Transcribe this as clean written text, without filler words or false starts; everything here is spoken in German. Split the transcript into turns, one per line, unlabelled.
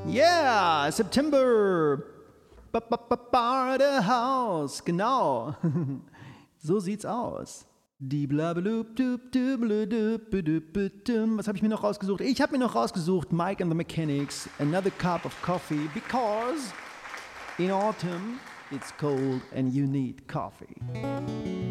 Yeah, September. House, genau. So sieht's aus. Was habe ich mir noch rausgesucht? Ich habe mir noch rausgesucht Mike and the Mechanics, Another Cup of Coffee, because in autumn it's cold and you need coffee.